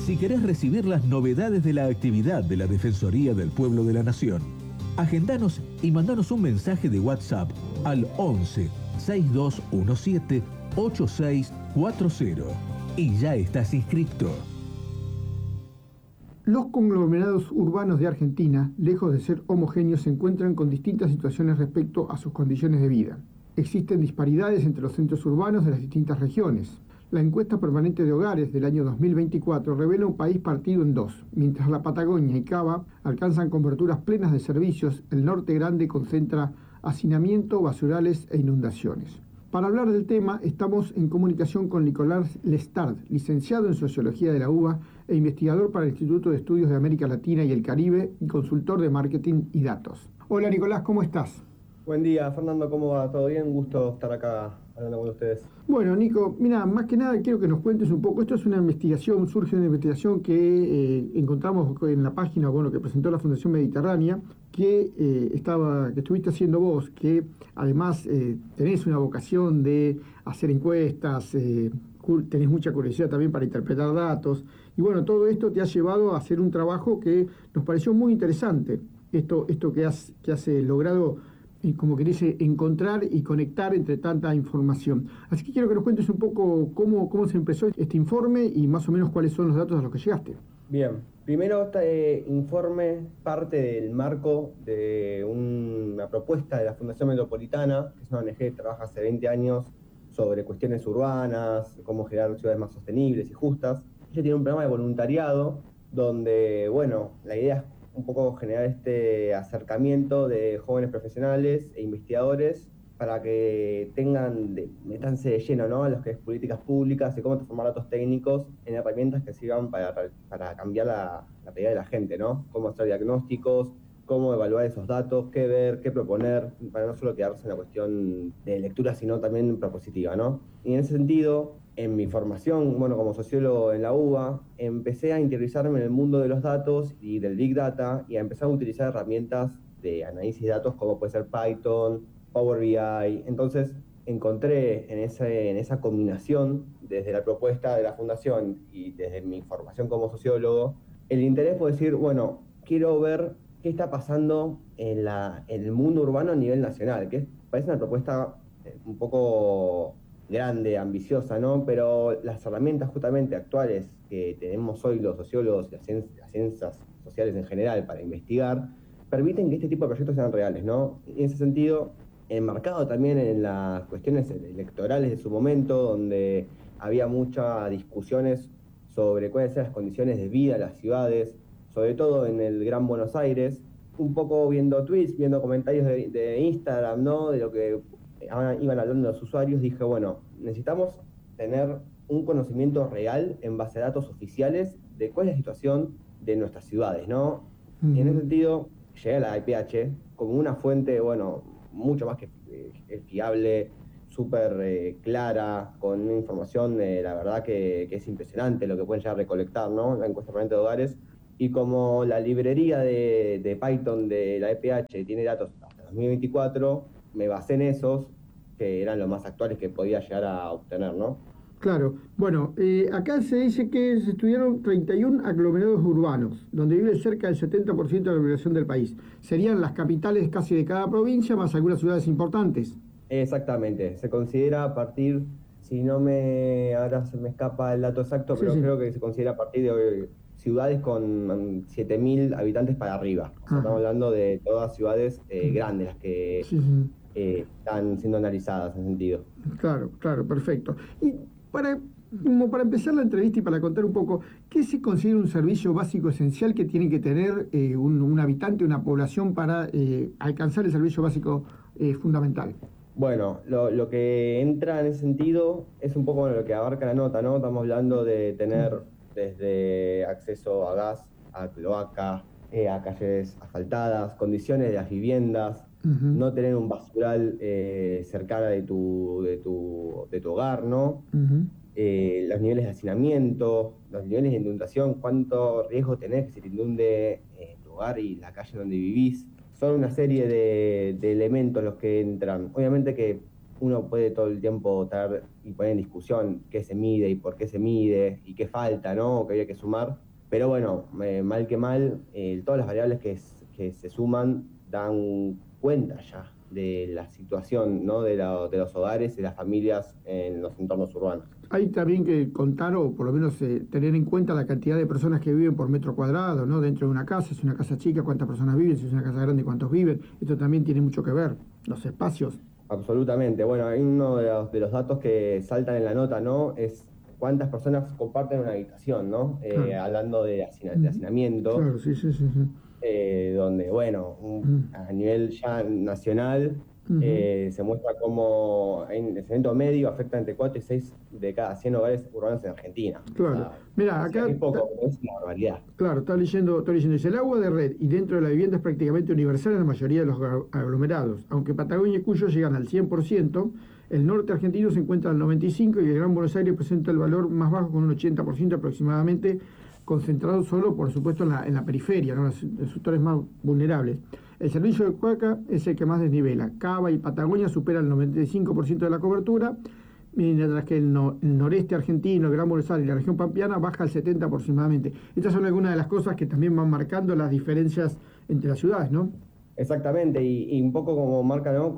Si querés recibir las novedades de la actividad de la Defensoría del Pueblo de la Nación, agendanos y mandanos un mensaje de WhatsApp al 11 6217 8640 y ya estás inscrito. Los conglomerados urbanos de Argentina, lejos de ser homogéneos, se encuentran con distintas situaciones respecto a sus condiciones de vida. Existen disparidades entre los centros urbanos de las distintas regiones. La encuesta permanente de hogares del año 2024 revela un país partido en dos. Mientras la Patagonia y Cava alcanzan coberturas plenas de servicios, el norte grande concentra hacinamiento, basurales e inundaciones. Para hablar del tema, estamos en comunicación con Nicolás Lestard, licenciado en Sociología de la UBA e investigador para el Instituto de Estudios de América Latina y el Caribe y consultor de marketing y datos. Hola Nicolás, ¿cómo estás? Buen día, Fernando, ¿cómo va? ¿Todo bien? Gusto estar acá hablando con ustedes. Bueno, Nico, mira, más que nada quiero que nos cuentes un poco. Esto es una investigación, surge una investigación que encontramos en la página, bueno, que presentó la Fundación Mediterránea, que estuviste haciendo vos, que además tenés una vocación de hacer encuestas, tenés mucha curiosidad también para interpretar datos, y bueno, todo esto te ha llevado a hacer un trabajo que nos pareció muy interesante. Esto que has logrado, como que dice, encontrar y conectar entre tanta información. Así que quiero que nos cuentes un poco cómo se empezó este informe y más o menos cuáles son los datos a los que llegaste. Bien, primero este informe parte del marco de una propuesta de la Fundación Metropolitana, que es una ONG que trabaja hace 20 años sobre cuestiones urbanas, cómo generar ciudades más sostenibles y justas. Ella tiene un programa de voluntariado donde, bueno, la idea es un poco generar este acercamiento de jóvenes profesionales e investigadores para que metanse de lleno, ¿no?, a lo que es políticas públicas y cómo transformar datos técnicos en herramientas que sirvan para cambiar la realidad de la gente, ¿no? Cómo hacer diagnósticos, cómo evaluar esos datos, qué ver, qué proponer, para no solo quedarse en la cuestión de lectura, sino también propositiva, ¿no? Y en ese sentido, en mi formación, bueno, como sociólogo en la UBA, empecé a interiorizarme en el mundo de los datos y del Big Data y a empezar a utilizar herramientas de análisis de datos como puede ser Python, Power BI. Entonces encontré en esa combinación, desde la propuesta de la fundación y desde mi formación como sociólogo, el interés por decir, bueno, quiero ver qué está pasando en el mundo urbano a nivel nacional, que parece una propuesta un poco grande, ambiciosa, ¿no? Pero las herramientas justamente actuales que tenemos hoy los sociólogos y las ciencias sociales en general para investigar, permiten que este tipo de proyectos sean reales, ¿no? Y en ese sentido, enmarcado también en las cuestiones electorales de su momento, donde había muchas discusiones sobre cuáles eran las condiciones de vida de las ciudades, sobre todo en el Gran Buenos Aires, un poco viendo tweets, viendo comentarios de Instagram, ¿no?, de lo que iban hablando los usuarios, dije, bueno, necesitamos tener un conocimiento real en base a datos oficiales de cuál es la situación de nuestras ciudades, ¿no? Y en ese sentido, llegué a la IPH como una fuente, bueno, mucho más que fiable, súper clara, con una información, la verdad que es impresionante lo que pueden llegar a recolectar, ¿no?, la encuesta permanente de hogares. Y como la librería de Python de la EPH tiene datos hasta 2024, me basé en esos, que eran los más actuales que podía llegar a obtener, ¿no? Claro. Bueno, acá se dice que se estudiaron 31 aglomerados urbanos, donde vive cerca del 70% de la población del país. Serían las capitales casi de cada provincia, más algunas ciudades importantes. Exactamente. Se considera a partir, ahora se me escapa el dato exacto, pero Sí. creo que se considera a partir de ciudades con 7.000 habitantes para arriba. O sea, estamos hablando de todas ciudades grandes, las que Sí. están siendo analizadas en ese sentido. Claro, perfecto. Y como para empezar la entrevista y para contar un poco, ¿qué se considera un servicio básico esencial que tiene que tener un habitante, una población para alcanzar el servicio básico fundamental? Bueno, lo que entra en ese sentido es un poco lo que abarca la nota, ¿no? Estamos hablando de tener desde acceso a gas, a cloaca, a calles asfaltadas, condiciones de las viviendas, no tener un basural cercana de tu hogar, ¿no? Los niveles de hacinamiento, los niveles de inundación, cuánto riesgo tenés que se te inunde tu hogar y la calle donde vivís. Son una serie de elementos los que entran. Obviamente que uno puede todo el tiempo traer y poner en discusión qué se mide y por qué se mide y qué falta, ¿no? O qué había que sumar. Pero bueno, mal que mal, todas las variables que se suman dan cuenta ya de la situación, ¿no? De los hogares y las familias en los entornos urbanos. Hay también que contar o por lo menos tener en cuenta la cantidad de personas que viven por metro cuadrado, ¿no? Dentro de una casa, si es una casa chica, cuántas personas viven, si es una casa grande, cuántos viven. Esto también tiene mucho que ver, los espacios. Absolutamente. Bueno, hay uno de los datos que saltan en la nota, ¿no? Es cuántas personas comparten una habitación, ¿no? Claro. Hablando de hacinamiento, Claro, sí, sí, sí, sí. donde, bueno, Mm. a nivel ya nacional, Ujú. se muestra cómo el hacinamiento medio afecta entre 4 y 6 de cada 100 hogares urbanos en Argentina. O Claro. sea, Mira, parece acá muy poco, pero es una barbaridad. claro, estoy leyendo, dice, el agua de red y dentro de la vivienda es prácticamente universal en la mayoría de los aglomerados. Aunque Patagonia y Cuyo llegan al 100%, el norte argentino se encuentra al 95% y el Gran Buenos Aires presenta el valor más bajo con un 80% aproximadamente, concentrado solo, por supuesto, en la periferia, ¿no? Los sectores más vulnerables. El servicio de Cuaca es el que más desnivela. Cava y Patagonia superan el 95% de la cobertura, mientras que el noreste argentino, el Gran Buenos Aires y la región pampeana baja al 70% aproximadamente. Estas son algunas de las cosas que también van marcando las diferencias entre las ciudades, ¿no? Exactamente, y un poco como marca, ¿no?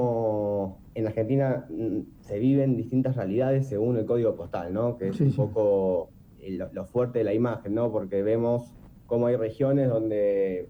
Como en Argentina se viven distintas realidades según el código postal, ¿no? Que es Sí, un sí. poco lo fuerte de la imagen, ¿no? Porque vemos cómo hay regiones donde,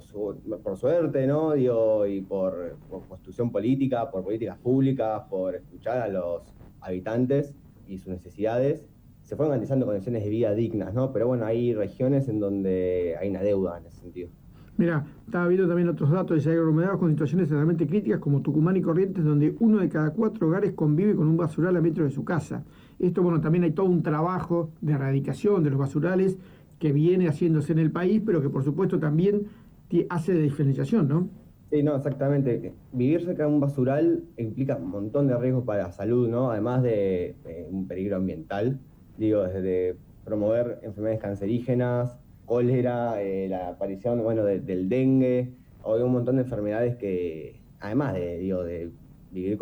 por suerte, ¿no? Digo, y por construcción política, por políticas públicas, por escuchar a los habitantes y sus necesidades, se fueron garantizando condiciones de vida dignas, ¿no? Pero bueno, hay regiones en donde hay una deuda en ese sentido. Mira, estaba viendo también otros datos, dice, hay aglomerados con situaciones realmente críticas como Tucumán y Corrientes, donde 1 de cada 4 hogares convive con un basural a metro de su casa. Esto, bueno, también hay todo un trabajo de erradicación de los basurales que viene haciéndose en el país, pero que por supuesto también hace de diferenciación, ¿no? Sí, no, exactamente. Vivir cerca de un basural implica un montón de riesgos para la salud, ¿no? Además de un peligro ambiental, digo, desde promover enfermedades cancerígenas, cólera, la aparición, bueno, del dengue, o de un montón de enfermedades que, además de, digo, de vivir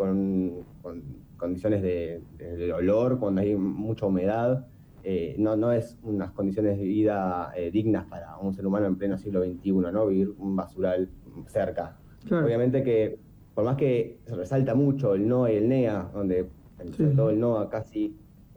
con condiciones de olor, cuando hay mucha humedad, no es unas condiciones de vida dignas para un ser humano en pleno siglo XXI, ¿no? Vivir un basural cerca. Claro, Obviamente que, por más que se resalta mucho el NOA y el NEA, donde sí, sobre todo el NOA casi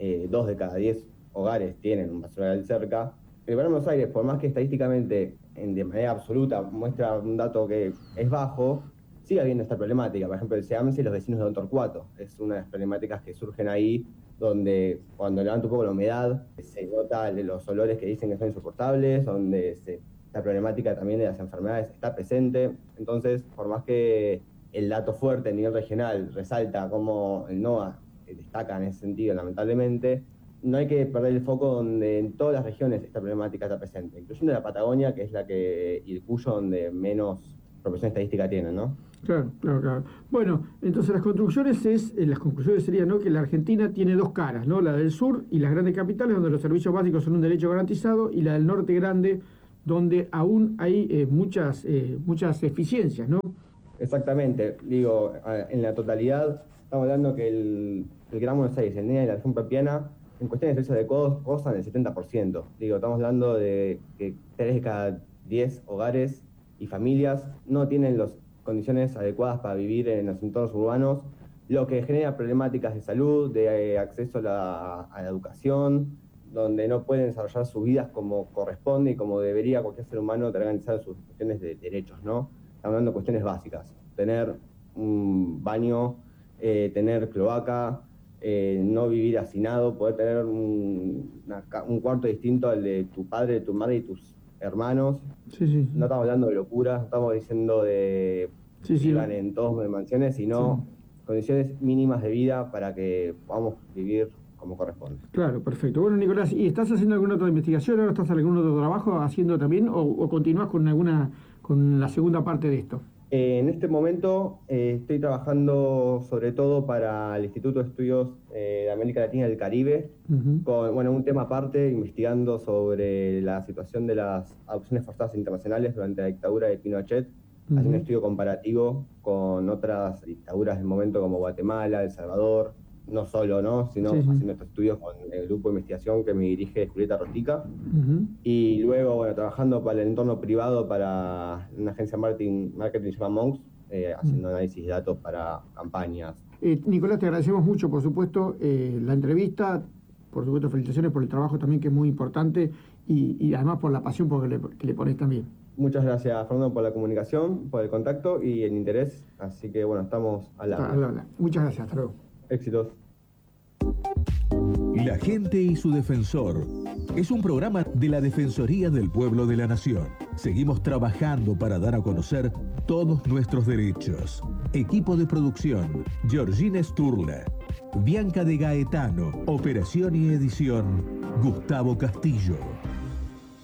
2 de cada 10 hogares tienen un basural cerca, el Gran Buenos Aires, por más que estadísticamente de manera absoluta muestra un dato que es bajo, sigue habiendo esta problemática. Por ejemplo, el SEAMSE y los vecinos de Don Torcuato. Es una de las problemáticas que surgen ahí, donde cuando levanta un poco la humedad, se nota los olores que dicen que son insoportables, donde la problemática también de las enfermedades está presente. Entonces, por más que el dato fuerte a nivel regional resalta cómo el NOA destaca en ese sentido, lamentablemente, no hay que perder el foco donde en todas las regiones esta problemática está presente, incluyendo la Patagonia, que es y el Cuyo donde menos proporción estadística tiene, ¿no? claro, claro, claro. Bueno, entonces las conclusiones serían, ¿no?, que la Argentina tiene dos caras, ¿no? La del sur y las grandes capitales, donde los servicios básicos son un derecho garantizado, y la del norte grande, donde aún hay muchas eficiencias, ¿no? Exactamente, digo, en la totalidad estamos hablando que el Gran Buenos Aires, el NEA y la región pampeana, en cuestiones de servicios adecuados, rozan el 70%. Digo, estamos hablando de que 3 de cada 10 hogares y familias no tienen las condiciones adecuadas para vivir en los entornos urbanos, lo que genera problemáticas de salud, de acceso a la educación, donde no pueden desarrollar sus vidas como corresponde y como debería cualquier ser humano tener garantizadas sus cuestiones de derechos, ¿no? Estamos hablando de cuestiones básicas, tener un baño, tener cloaca, no vivir hacinado, poder tener un cuarto distinto al de tu padre, tu madre y tus hermanos. Sí, sí, No estamos hablando de locuras, no estamos diciendo de sí, sí, vivan en todos mansiones, sí. sino condiciones mínimas de vida para que podamos vivir como corresponde. Claro, perfecto. Bueno, Nicolás, ¿y estás haciendo alguna otra investigación? ¿Ahora estás en algún otro trabajo haciendo también? ¿O continúas con la segunda parte de esto? En este momento estoy trabajando sobre todo para el Instituto de Estudios de América Latina y del Caribe, Ujú. con bueno, un tema aparte, investigando sobre la situación de las adopciones forzadas internacionales durante la dictadura de Pinochet haciendo un estudio comparativo con otras dictaduras del momento como Guatemala, El Salvador, no solo, ¿no? Sino haciendo estos estudios con el grupo de investigación que me dirige Julieta Rotica. Y luego, bueno, trabajando para el entorno privado para una agencia marketing llamada Monks, haciendo análisis de datos para campañas. Nicolás, te agradecemos mucho, por supuesto, la entrevista, por supuesto, felicitaciones por el trabajo también, que es muy importante, y además por la pasión que le pones también. Muchas gracias, Fernando, por la comunicación, por el contacto y el interés. Así que, bueno, estamos al habla. Muchas gracias, hasta luego. Éxitos. La gente y su defensor es un programa de la Defensoría del Pueblo de la Nación. Seguimos trabajando para dar a conocer todos nuestros derechos. Equipo de producción: Georgina Sturla, Bianca de Gaetano. Operación y edición: Gustavo Castillo.